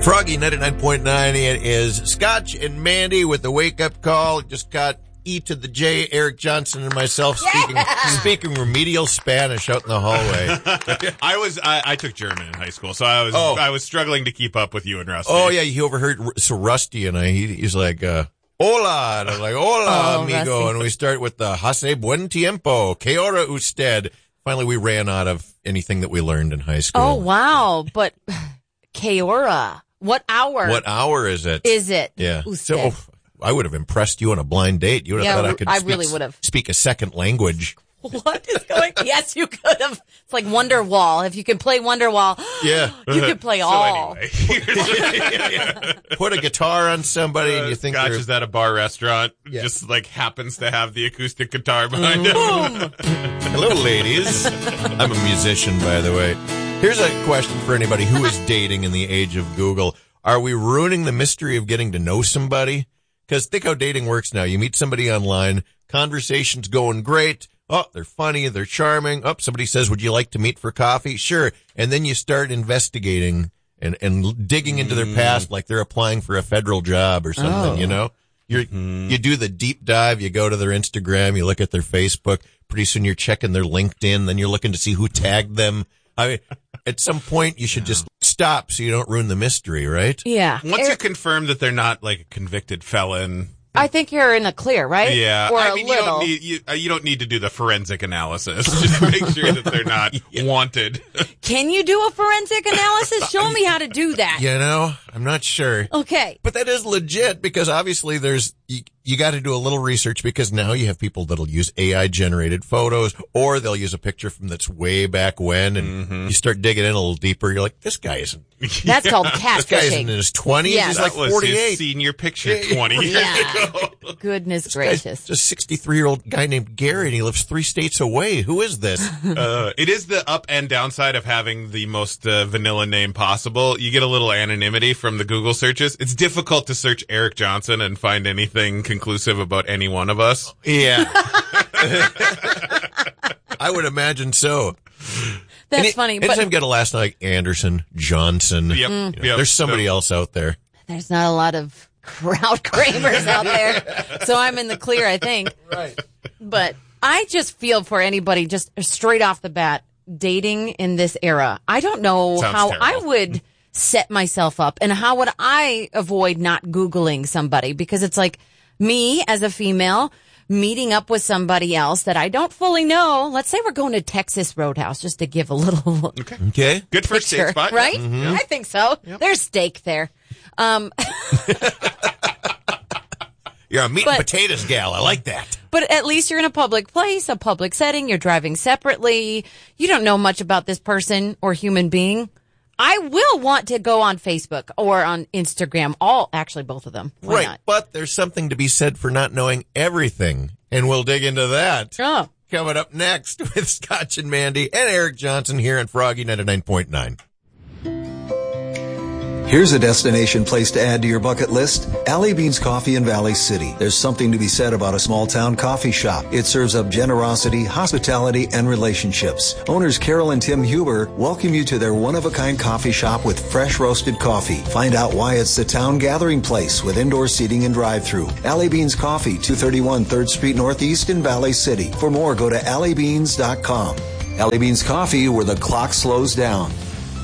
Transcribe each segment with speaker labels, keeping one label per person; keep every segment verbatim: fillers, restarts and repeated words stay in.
Speaker 1: Froggy ninety-nine point nine. It is Scotch and Mandy with the wake-up call. Just got E to the J, Eric Johnson and myself speaking yeah! speaking remedial Spanish out in the hallway.
Speaker 2: I was I, I took German in high school, so I was
Speaker 1: oh.
Speaker 2: I was struggling to keep up with you and Rusty.
Speaker 1: Oh yeah, he overheard so Rusty and I. He, he's like, uh, "Hola," and I'm like, "Hola, oh, amigo," Rusty. And we start with the "Hace buen tiempo, que hora usted." Finally, we ran out of anything that we learned in high school.
Speaker 3: Oh wow, but que hora? What hour?
Speaker 1: What hour is it?
Speaker 3: Is it?
Speaker 1: Yeah.
Speaker 3: Usted.
Speaker 1: So I would have impressed you on a blind date. You would have
Speaker 3: yeah,
Speaker 1: thought I could
Speaker 3: I
Speaker 1: speak,
Speaker 3: really would have.
Speaker 1: speak a second language.
Speaker 3: What is going on? Yes, you could have. It's like Wonderwall. If you can play Wonderwall,
Speaker 1: yeah.
Speaker 3: you could play
Speaker 2: so
Speaker 3: all.
Speaker 2: Anyway.
Speaker 1: Put a guitar on somebody and you think
Speaker 2: Scotch
Speaker 1: they're...
Speaker 2: is at a bar restaurant,
Speaker 1: yeah.
Speaker 2: just like happens to have the acoustic guitar behind
Speaker 3: mm.
Speaker 2: him.
Speaker 1: Hello, ladies. I'm a musician, by the way. Here's a question for anybody who is dating in the age of Google. Are we ruining the mystery of getting to know somebody? Because think how dating works now. You meet somebody online, conversation's going great. Oh, they're funny, they're charming. Oh, somebody says, would you like to meet for coffee? Sure. And then you start investigating and, and digging into their past like they're applying for a federal job or something,
Speaker 3: oh.
Speaker 1: you know? You're, mm-hmm. You do the deep dive, you go to their Instagram, you look at their Facebook. Pretty soon you're checking their LinkedIn, then you're looking to see who tagged them. I mean, at some point you should just stop so you don't ruin the mystery, right?
Speaker 3: Yeah.
Speaker 2: Once you confirm that they're not like a convicted felon,
Speaker 3: I think you're in the clear, right?
Speaker 2: Yeah.
Speaker 3: Or
Speaker 2: I
Speaker 3: a
Speaker 2: mean,
Speaker 3: little.
Speaker 2: You don't, need, you, uh, you don't need to do the forensic analysis. Just make sure that they're not yeah. wanted.
Speaker 3: Can you do a forensic analysis? Show me how to do that.
Speaker 1: You know, I'm not sure.
Speaker 3: Okay.
Speaker 1: But that is legit because obviously there's, you, you got to do a little research because now you have people that'll use A I generated photos or they'll use a picture from that's way back when and
Speaker 2: mm-hmm.
Speaker 1: you start digging in a little deeper. You're like, this guy isn't.
Speaker 3: That's yeah. called catfishing.
Speaker 1: This guy isn't in his twenties.
Speaker 3: Yeah.
Speaker 1: He's
Speaker 2: that
Speaker 1: like
Speaker 2: was
Speaker 1: forty-eight.
Speaker 2: His senior picture twenty years
Speaker 3: yeah.
Speaker 2: ago.
Speaker 3: Goodness
Speaker 1: this
Speaker 3: gracious.
Speaker 1: Just a sixty-three year old guy named Gary and he lives three states away. Who is this?
Speaker 2: uh, it is the up and downside of having the most uh, vanilla name possible. You get a little anonymity from the Google searches. It's difficult to search Eric Johnson and find anything conclusive about any one of us.
Speaker 1: Yeah. I would imagine so.
Speaker 3: That's
Speaker 1: Any,
Speaker 3: funny.
Speaker 1: Anytime
Speaker 3: But
Speaker 1: you get a last name like Anderson, Johnson,
Speaker 2: Yep.
Speaker 1: you know,
Speaker 2: Yep.
Speaker 1: there's somebody
Speaker 2: so,
Speaker 1: else out there.
Speaker 3: There's not a lot of crowd cravers out there. So I'm in the clear, I think.
Speaker 1: Right.
Speaker 3: But I just feel for anybody just straight off the bat dating in this era. I don't know
Speaker 2: Sounds
Speaker 3: how
Speaker 2: terrible.
Speaker 3: I would set myself up and how would I avoid not Googling somebody because it's like me as a female meeting up with somebody else that I don't fully know. Let's say we're going to Texas Roadhouse just to give a little
Speaker 2: Okay.
Speaker 1: Okay.
Speaker 2: Good first
Speaker 3: picture,
Speaker 2: steak spot.
Speaker 3: right?
Speaker 2: Mm-hmm.
Speaker 3: I think so. Yep. There's steak there. Um,
Speaker 1: You're a meat
Speaker 3: But-
Speaker 1: and potatoes gal. I like that.
Speaker 3: But at least you're in a public place, a public setting. You're driving separately. You don't know much about this person or human being. I will want to go on Facebook or on Instagram. All, actually, both of them. Why
Speaker 1: Right.
Speaker 3: not?
Speaker 1: But there's something to be said for not knowing everything. And we'll dig into that.
Speaker 3: Oh.
Speaker 1: Coming up next with Scotch and Mandy and Eric Johnson here on Froggy ninety-nine point nine.
Speaker 4: Here's a destination place to add to your bucket list. Alley Beans Coffee in Valley City. There's something to be said about a small town coffee shop. It serves up generosity, hospitality, and relationships. Owners Carol and Tim Huber welcome you to their one-of-a-kind coffee shop with fresh roasted coffee. Find out why it's the town gathering place with indoor seating and drive-thru. Alley Beans Coffee, two thirty-one third Street Northeast in Valley City. For more, go to alley beans dot com. Alley Beans Coffee, where the clock slows down.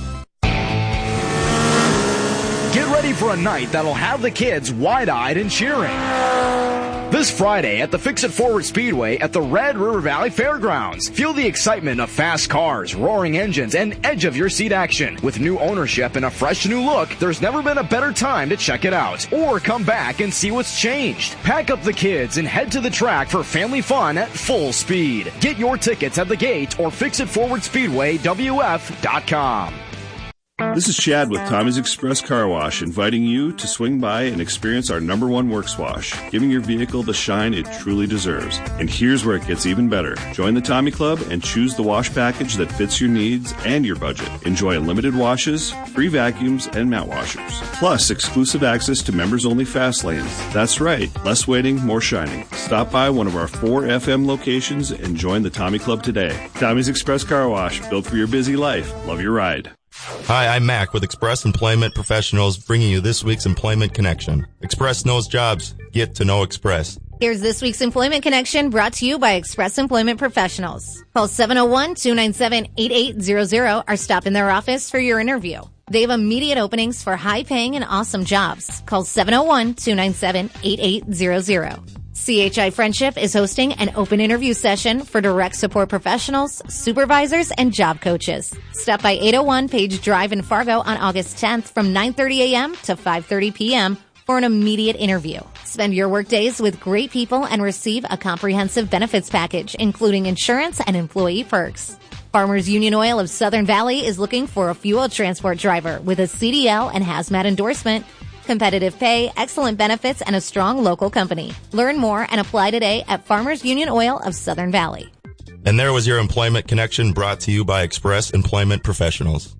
Speaker 5: Get ready for a night that'll have the kids wide-eyed and cheering. This Friday at the Fix-It Forward Speedway at the Red River Valley Fairgrounds. Feel the excitement of fast cars, roaring engines, and edge-of-your-seat action. With new ownership and a fresh new look, there's never been a better time to check it out. Or come back and see what's changed. Pack up the kids and head to the track for family fun at full speed. Get your tickets at the gate or fix it forward speedway w f dot com.
Speaker 6: This is Chad with Tommy's Express Car Wash, inviting you to swing by and experience our number one works wash, giving your vehicle the shine it truly deserves. And here's where it gets even better. Join the Tommy Club and choose the wash package that fits your needs and your budget. Enjoy unlimited washes, free vacuums, and mat washers. Plus, exclusive access to members-only fast lanes. That's right, less waiting, more shining. Stop by one of our four F M locations and join the Tommy Club today. Tommy's Express Car Wash, built for your busy life. Love your ride.
Speaker 7: Hi, I'm Mac with Express Employment Professionals, bringing you this week's Employment Connection. Express knows jobs. Get to know Express.
Speaker 8: Here's this week's Employment Connection brought to you by Express Employment Professionals. Call seven oh one, two nine seven, eight eight zero zero or stop in their office for your interview. They have immediate openings for high-paying and awesome jobs. Call seven oh one, two nine seven, eight eight zero zero. C H I Friendship is hosting an open interview session for direct support professionals, supervisors, and job coaches. Stop by eight oh one Page Drive in Fargo on August tenth from nine thirty a.m. to five thirty p.m. for an immediate interview. Spend your work days with great people and receive a comprehensive benefits package, including insurance and employee perks. Farmers Union Oil of Southern Valley is looking for a fuel transport driver with a C D L and hazmat endorsement, competitive pay, excellent benefits, and a strong local company. Learn more and apply today at Farmers Union Oil of Southern Valley.
Speaker 7: And there was your Employment Connection brought to you by Express Employment Professionals.